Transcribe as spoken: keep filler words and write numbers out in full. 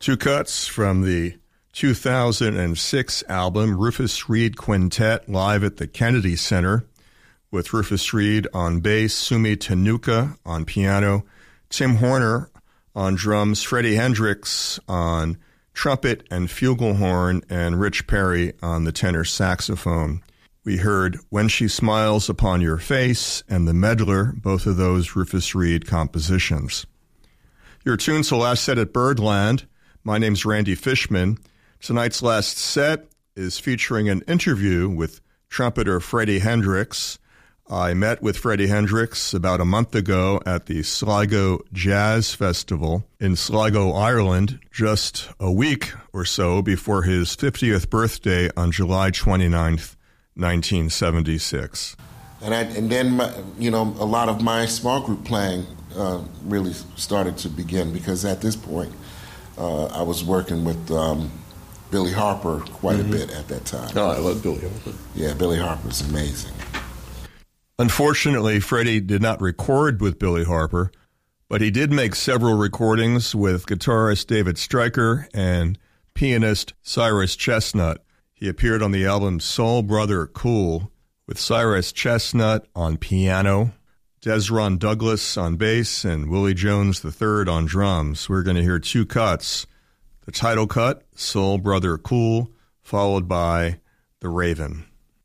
Two cuts from the two thousand six album Rufus Reid Quintet live at the Kennedy Center, with Rufus Reid on bass, Sumi Tenuka on piano, Tim Horner on drums, Freddie Hendrix on trumpet and flugelhorn, and Rich Perry on the tenor saxophone. We heard When She Smiles Upon Your Face and The Meddler, both of those Rufus Reid compositions. Your tunes to Last Set at Birdland. My name's Randy Fishman. Tonight's last set is featuring an interview with trumpeter Freddie Hendrix. I met with Freddie Hendrix about a month ago at the Sligo Jazz Festival in Sligo, Ireland, just a week or so before his fiftieth birthday on July twenty-ninth, nineteen seventy-six. And, I, and then, my, you know, a lot of my small group playing uh, really started to begin, because at this point, uh, I was working with um, Billy Harper quite mm-hmm. a bit at that time. Oh, I love Billy Harper. Yeah, Billy Harper's amazing. Unfortunately, Freddie did not record with Billy Harper, but he did make several recordings with guitarist David Stryker and pianist Cyrus Chestnut. He appeared on the album Soul Brother Cool with Cyrus Chestnut on piano, Desron Douglas on bass, and Willie Jones the third on drums. We're going to hear two cuts. The title cut, Soul Brother Cool, followed by The Raven.